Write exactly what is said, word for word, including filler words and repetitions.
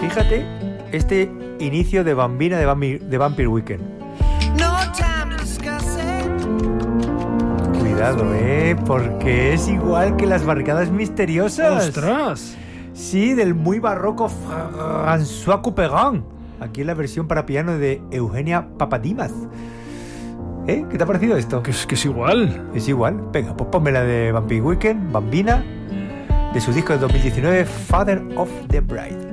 Fíjate este inicio de Bambina de Vampire, de Vampire Weekend. Cuidado, eh, porque es igual que las barricadas misteriosas. ¡Ostras! Sí, del muy barroco François Couperin. Aquí en la versión para piano de Eugenia Papadimas. ¿Eh? ¿Qué te ha parecido esto? Que es, que es igual. Es igual. Venga, pues ponme la de Vampire Weekend, Bambina, de su disco de dos mil diecinueve, Father of the Bride.